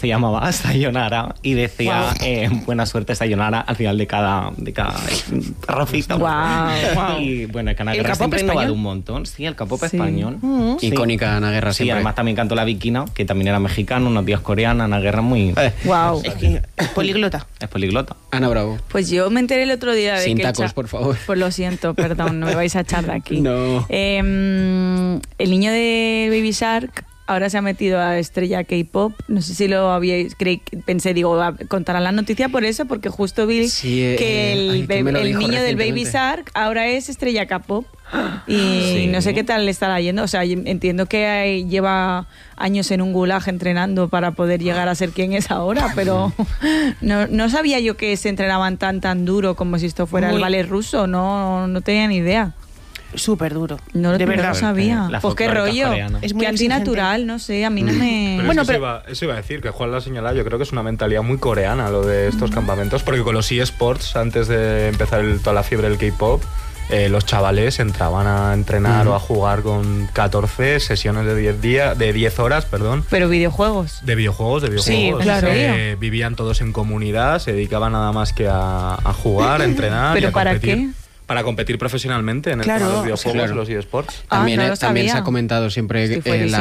se llamaba Sayonara y decía buena suerte Sayonara al final de cada rafito. Wow. Y bueno, es que Ana Guerra siempre ha innovado un montón. Sí, el K-pop español. Sí. Icónica Ana Guerra sí, siempre. Además también cantó La Vikina, que también era mexicano, unos días coreana. Ana Guerra muy... Wow. Es que es políglota. Es poliglota. Ana Bravo. Pues yo me enteré el otro día de Sin que... tacos, por favor. Pues lo siento, perdón, no me vais a echar de aquí. No. El niño de Baby Shark ahora se ha metido a estrella K-pop. No sé si lo habíais... Pensé, digo, contarán la noticia por eso, porque justo vi que el niño del Baby Shark ahora es estrella K-pop. Y no sé qué tal le estará yendo. O sea, entiendo que lleva años en un gulag entrenando para poder llegar a ser quien es ahora, pero no sabía yo que se entrenaban tan duro como si esto fuera el ballet ruso. No tenía ni idea. Súper duro. No, de verdad. No lo sabía. Pues qué rollo. Es muy que antinatural, no sé, a mí no me... Pero eso iba a decir, que Juan lo ha señalado, yo creo que es una mentalidad muy coreana lo de estos campamentos, porque con los eSports, antes de empezar toda la fiebre del K-pop, los chavales entraban a entrenar o a jugar con 14 sesiones de 10 horas, perdón. Pero videojuegos. De videojuegos. Sí, claro. Vivían todos en comunidad, se dedicaban nada más que a jugar, a entrenar. ¿Pero y a para competir. ¿qué? Para competir profesionalmente en el tema de los videojuegos, los eSports. También se ha comentado siempre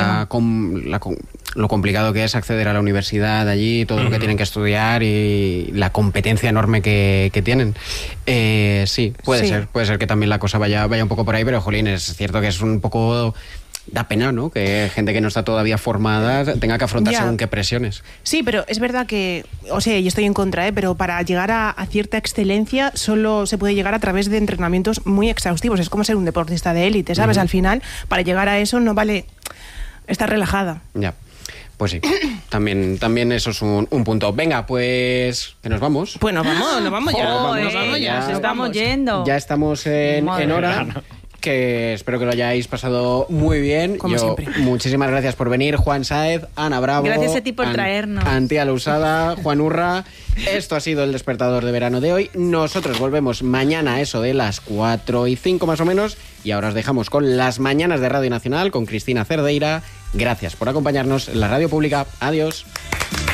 lo complicado que es acceder a la universidad allí, todo lo que tienen que estudiar y la competencia enorme que tienen. Sí, puede ser que también la cosa vaya un poco por ahí, pero jolín, es cierto que es un poco... Da pena, ¿no? Que gente que no está todavía formada tenga que afrontar según qué presiones. Sí, pero es verdad que, o sea, yo estoy en contra, pero para llegar a cierta excelencia solo se puede llegar a través de entrenamientos muy exhaustivos. Es como ser un deportista de élite, ¿sabes? Al final, para llegar a eso no vale estar relajada. Ya. Pues sí, también eso es un punto. Venga, pues que nos vamos. Pues nos vamos ya. Nos estamos yendo. Ya estamos en hora. Que espero que lo hayáis pasado muy bien. Como siempre. Muchísimas gracias por venir, Juan Sáez, Ana Bravo. Gracias a ti por traernos. Antía Lousada, Juan Urra. Esto ha sido el Despertador de Verano de hoy. Nosotros volvemos mañana a eso de las 4:05 más o menos. Y ahora os dejamos con las mañanas de Radio Nacional con Cristina Cerdeira. Gracias por acompañarnos en la radio pública. Adiós.